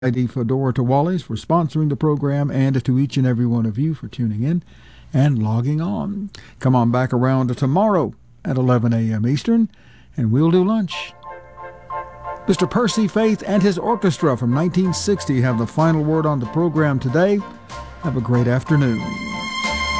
ID Fedora Tawales for sponsoring the program, and to each and every one of you for tuning in and logging on. Come on back around tomorrow at 11 a.m. Eastern, and we'll do lunch. Mr. Percy Faith and his orchestra from 1960 have the final word on the program today. Have a great afternoon.